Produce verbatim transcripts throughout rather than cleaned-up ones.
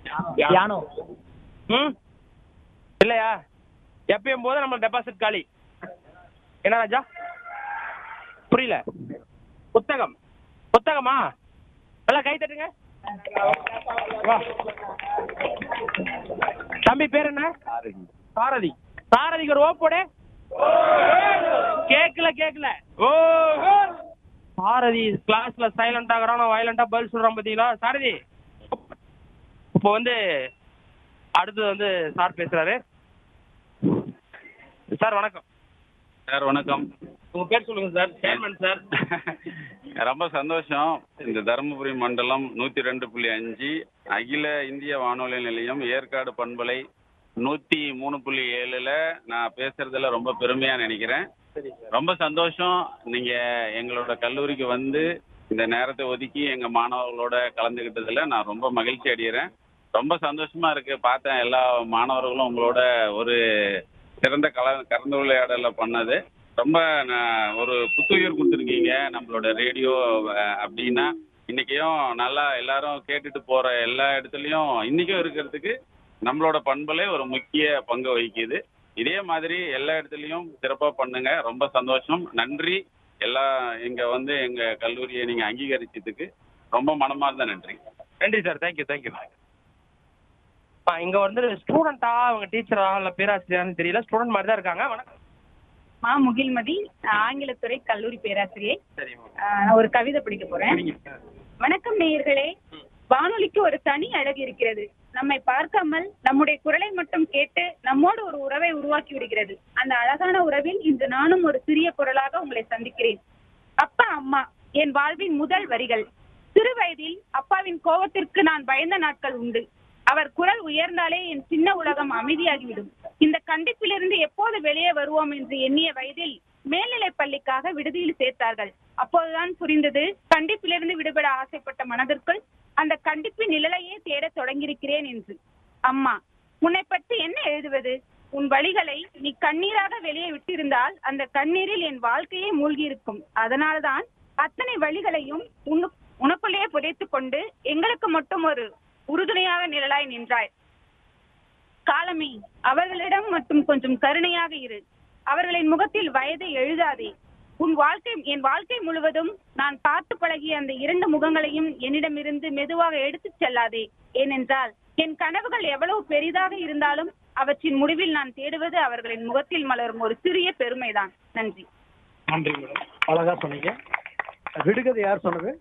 யானோ. ம் இல்லையா? எப்பயும் போது நம்ம டெபாசிட் காலி. என்ன ராஜா? புரியல. புத்தகம். புத்தகமா? எல்லாம் கை தட்டுங்க. வா. தம்பி பேர் என்ன? சாரதி. சாரதிக்கு ஒரு ஓப்போடு. கேக்கல கேக்கல. ஓ சாரதி கிளாஸ்ல சைலண்ட் ஆகுறான், வயலண்டா பதில் சொல்றான் பாத்தீங்களா? சாரதி இப்போ வந்து அடுத்து வந்து சார் பேசுறாரு. சார் வணக்கம். சார் வணக்கம். உங்க பேர் சொல்லுங்க சார். Chairman sir. ரொம்ப சந்தோஷம். இந்த தருமபுரி மண்டலம் நூற்றி ரெண்டு புள்ளி அஞ்சு அகில இந்திய வானொலி நிலையம் ஏற்காடு பண்பலை நூற்றி மூணு புள்ளி ஏழில் நான் பேசுறதுல ரொம்ப பெருமையாக நினைக்கிறேன். ரொம்ப சந்தோஷம். நீங்கள் எங்களோட கல்லூரிக்கு வந்து இந்த நேரத்தை ஒதுக்கி எங்கள் மாணவர்களோட கலந்துக்கிட்டதில் நான் ரொம்ப மகிழ்ச்சி அடைகிறேன். ரொம்ப சந்தோஷமாக இருக்குது. பார்த்தேன் எல்லா மாணவர்களும் உங்களோட ஒரு சிறந்த கல கலந்துரையாடலை பண்ணது ரொம்ப ஒரு புத்துயிர் கொடுத்துருக்கீங்க. நம்மளோட ரேடியோ அப்படின்னா இன்றைக்கியும் நல்லா எல்லாரும் கேட்டுட்டு போகிற எல்லா இடத்துலையும் இன்றைக்கும் இருக்கிறதுக்கு நம்மளோட பண்புலே ஒரு முக்கிய பங்கு வகிக்குது. இதே மாதிரி எல்லா இடத்துலையும் சிறப்பாக பண்ணுங்க. ரொம்ப சந்தோஷம். நன்றி. எல்லா இங்கே வந்து எங்கள் கல்லூரியை நீங்கள் அங்கீகரிச்சதுக்கு ரொம்ப மனமார்ந்த நன்றி. நன்றி சார். Thank you thank you. இங்க வந்து ஸ்டூடெண்டா அவங்க டீச்சரா இல்ல பேராசிரியரான்னு தெரியல. ஸ்டூடெண்ட் மாதிரி தான் இருக்காங்க. வணக்கம். மா முகில்மதி, ஆங்கிலத்துறை கல்லூரி பேராசிரியை. சரி. நான் ஒரு கவிதை படிக்க போறேன். வணக்கம் நேயர்களே. வானொலிக்கு ஒரு தனி அழகு இருக்கிறது. நம்மை பார்க்காமல் நம்முடைய குரலை மட்டும் கேட்டு நம்மோடு ஒரு உறவை உருவாக்கி விடுகிறது. அந்த அழகான உறவில் இன்று நானும் ஒரு சிறிய குரலாக உங்களை சந்திக்கிறேன். அப்பா அம்மா என் வாழ்வின் முதல் வரிகள். சிறு வயதில் அப்பாவின் கோபத்திற்கு நான் பயந்த நாட்கள் உண்டு. அவர் குரல் உயர்ந்தாலே என் சின்ன உலகம் அமைதியாகிவிடும். இந்த கண்டிப்பிலிருந்து எப்போது வெளியே வருவோம் என்று எண்ணிய வயதில் மேல்நிலை பள்ளிக்காக விடுதியில் சேர்த்தார்கள். அப்போதுதான் புரிந்தது, கண்டிப்பிலிருந்து விடுபட ஆசைப்பட்ட மனதிற்குள் அந்த கண்டிப்பின் நிழலையே தேட தொடங்கியிருக்கிறேன் என்று. அம்மா, உன்னை பற்றி என்ன எழுதுவது? உன் வழிகளை நீ கண்ணீராக வெளியே விட்டிருந்தால் அந்த கண்ணீரில் என் வாழ்க்கையே மூழ்கி இருக்கும். அதனால்தான் அத்தனை வழிகளையும் உன்னு உனக்குள்ளேயே புதைத்துக் கொண்டு எங்களுக்கு மட்டும் ஒரு உறுதுணையாக நிழலாய் நின்றாய். காலமே, அவர்களிடம் மட்டும் கொஞ்சம் கருணையாக இரு. அவர்களின் முகத்தில் வயதை எழுதாதே. உன் வாழ்க்கை என் வாழ்க்கை முழுவதும் நான் பார்த்து பழகிய அந்த இரண்டு முகங்களையும் என்னிடமிருந்து மெதுவாக எடுத்துச் செல்லாதே. ஏனென்றால் என் கனவுகள் எவ்வளவு பெரிதாக இருந்தாலும் அவற்றின் முடிவில் நான் தேடுவது அவர்களின் முகத்தில் மலரும் ஒரு சிறிய பெருமைதான். நன்றி. நன்றி மேடம். அழகா சொன்னீங்க. விடுகதை யார் சொன்னது?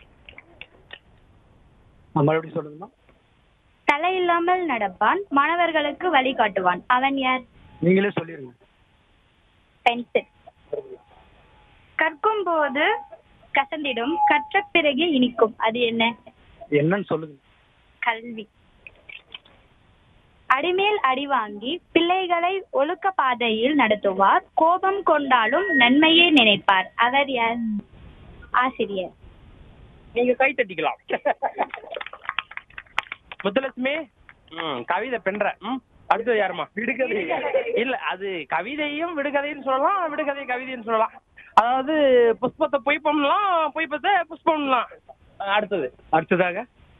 மறுபடியும் சொல்லுங்கம்மா. தலையில்லாமல் நடப்பான், மாணவர்களுக்கு வழிகாட்டுவான். அவன் யார்? நீங்களே சொல்லிருங்க. பென்சில். கற்கும் போது கசந்திடும், கற்ற பிறகு இனிக்கும். அது என்ன? என்னன்னு சொல்லுங்க. கல்வி. அடிமேல் அடி வாங்கி பிள்ளைகளை ஒழுக்க பாதையில் நடத்துவார். கோபம் கொண்டாலும் நன்மையே நினைப்பார். அவர் யார்? ஆசிரியர். நீங்க கை தட்டிக்கலாம். முத்துலட்சுமி, ம் கவிதை பெண்ற. ம் அடுத்தது யாருமா? விடுகதை. இல்ல, அது கவிதையும் விடுகதைன்னு சொல்லலாம், விடுகதை கவிதைன்னு சொல்லலாம். அதாவது புஷ்பத்தை பொய்ப்பம்லாம், பொய்ப்பத்தை புஷ்பம்லாம். அடுத்தது அடுத்ததாக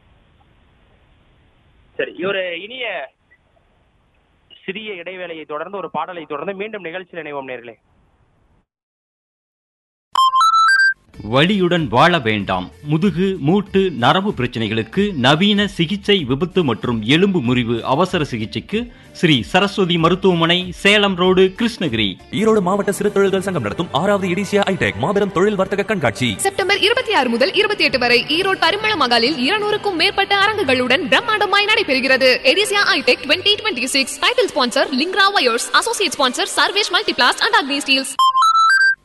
சரி, ஒரு இனிய சிறிய இடைவேளையை தொடர்ந்து ஒரு பாடலை தொடர்ந்து மீண்டும் நிகழ்ச்சியில் இணைவோம் நேர்களே. வலியுடன் வாழ வேண்டாம். முதுகு, மூட்டு, நரம்பு பிரச்சனைகளுக்கு நவீன சிகிச்சை, விபத்து மற்றும் எலும்பு முறிவு அவசர சிகிச்சைக்கு ஸ்ரீ சரஸ்வதி மருத்துவமனை, சேலம் ரோடு, கிருஷ்ணகிரி. ஈரோடு மாவட்ட சிறு தொழில்கள் சங்கம் நடத்தும் ஆறாவது எடிசியா ஐடெக் மாபெரும் தொழில் வர்த்தக கண்காட்சி செப்டம்பர் இருபத்தி ஆறு முதல் இருபத்தி எட்டு வரை ஈரோடு பரிமள மகாலில் இருநூறுக்கும் மேற்பட்ட அரங்குகளுடன் பிரம்மாண்டமாய் நடைபெறுகிறது. எடிசியா ஐடெக் twenty twenty six title sponsor லிங்க்ரா wires, associate sponsor Sarvesh Multiplast and Agni Steeles.